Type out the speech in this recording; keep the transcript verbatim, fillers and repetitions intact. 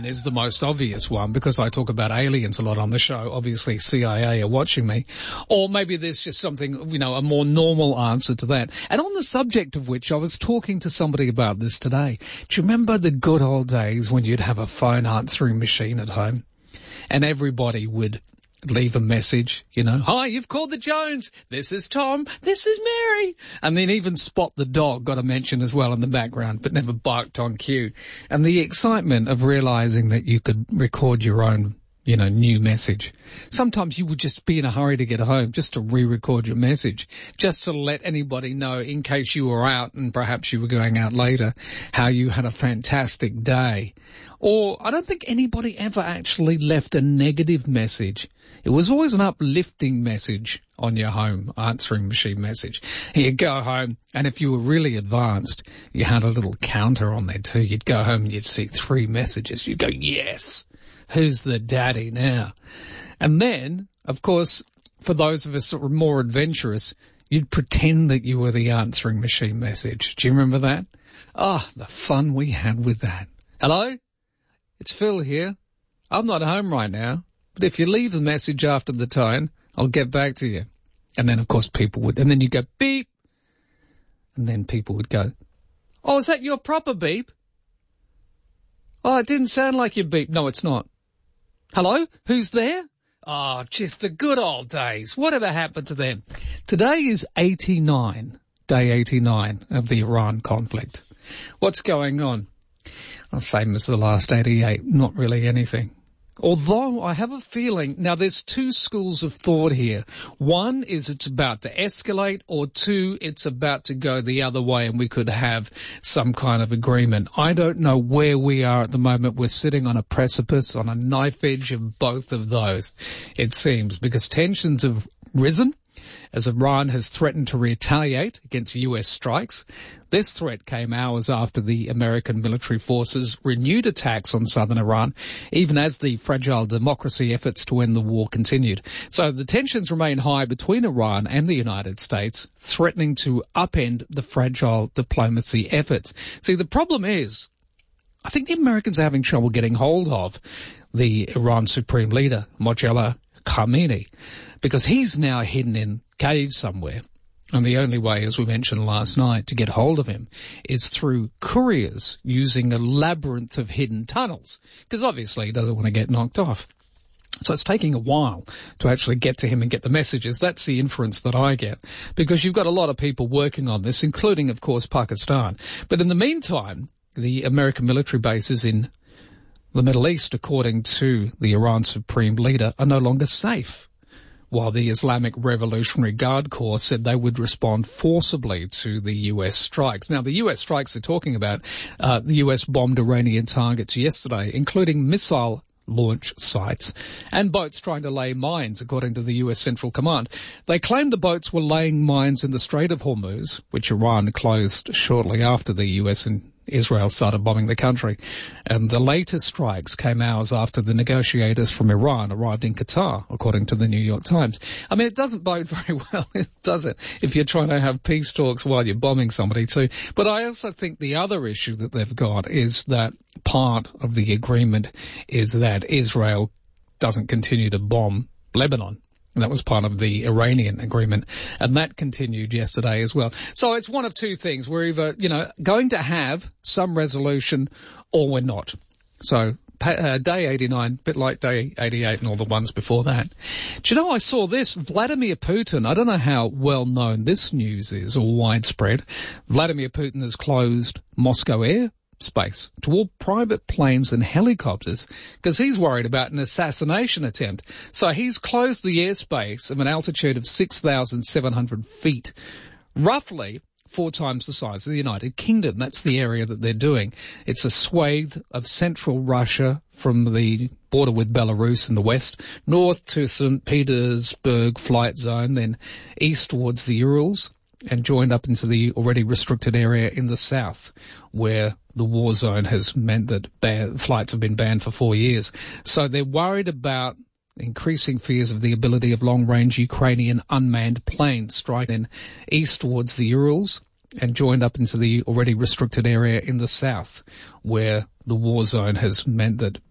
one is the most obvious one because I talk about aliens a lot on the show. Obviously, C I A are watching me. Or maybe there's just something, you know, a more normal answer to that. And on the subject of which, I was talking to somebody about this today. Do you remember the good old days when you'd have a phone answering machine at home and everybody would leave a message, you know, hi, you've called the Jones. This is Tom. This is Mary. And then even Spot the dog got a mention as well in the background, but never barked on cue. And the excitement of realizing that you could record your own, you know, new message. Sometimes you would just be in a hurry to get home just to re-record your message, just to let anybody know in case you were out and perhaps you were going out later, how you had a fantastic day. Or I don't think anybody ever actually left a negative message. It was always an uplifting message on your home answering machine message. You'd go home, and if you were really advanced, you had a little counter on there too. You'd go home and you'd see three messages. You'd go, yes, who's the daddy now? And then, of course, for those of us that were more adventurous, you'd pretend that you were the answering machine message. Do you remember that? Oh, the fun we had with that. Hello? It's Phil here. I'm not home right now. But if you leave the message after the tone, I'll get back to you. And then, of course, people would, and then you go beep. And then people would go, oh, is that your proper beep? Oh, it didn't sound like your beep. No, it's not. Hello? Who's there? Oh, just the good old days. Whatever happened to them? Today is eighty-nine, day eighty-nine of the Iran conflict. What's going on? Well, same as the last eighty-eight, not really anything. Although I have a feeling, now there's two schools of thought here. One is it's about to escalate, or two, it's about to go the other way and we could have some kind of agreement. I don't know where we are at the moment. We're sitting on a precipice, on a knife edge of both of those, it seems, because tensions have risen as Iran has threatened to retaliate against U S strikes. This threat came hours after the American military forces renewed attacks on southern Iran, even as the fragile democracy efforts to end the war continued. So the tensions remain high between Iran and the United States, threatening to upend the fragile diplomacy efforts. See, the problem is, I think the Americans are having trouble getting hold of the Iran supreme leader, Mojtaba Khamenei, because he's now hidden in caves somewhere. And the only way, as we mentioned last night, to get hold of him is through couriers using a labyrinth of hidden tunnels, because obviously he doesn't want to get knocked off. So it's taking a while to actually get to him and get the messages. That's the inference that I get, because you've got a lot of people working on this, including, of course, Pakistan. But in the meantime, the American military bases in the Middle East, according to the Iran supreme leader, are no longer safe, while the Islamic Revolutionary Guard Corps said they would respond forcibly to the U S strikes. Now, the U S strikes they're talking about, uh, the U S bombed Iranian targets yesterday, including missile launch sites and boats trying to lay mines, according to the U S Central Command. They claimed the boats were laying mines in the Strait of Hormuz, which Iran closed shortly after the U S and Israel started bombing the country. And the latest strikes came hours after the negotiators from Iran arrived in Qatar, according to the New York Times. I mean, it doesn't bode very well, does it, if you're trying to have peace talks while you're bombing somebody too. But I also think the other issue that they've got is that part of the agreement is that Israel doesn't continue to bomb Lebanon. And that was part of the Iranian agreement. And that continued yesterday as well. So it's one of two things. We're either, you know, going to have some resolution or we're not. So uh, day eighty-nine, a bit like day eighty-eight and all the ones before that. Do you know, I saw this. Vladimir Putin, I don't know how well known this news is or widespread. Vladimir Putin has closed Moscow Air space to all private planes and helicopters because he's worried about an assassination attempt. So he's closed the airspace of an altitude of six thousand seven hundred feet, roughly four times the size of the United Kingdom. That's the area that they're doing. It's a swathe of central Russia from the border with Belarus in the west, north to Saint Petersburg flight zone, then east towards the Urals, and joined up into the already restricted area in the south, where the war zone has meant that ban- flights have been banned for four years. So they're worried about increasing fears of the ability of long-range Ukrainian unmanned planes striking east towards the Urals and joined up into the already restricted area in the south, where the war zone has meant that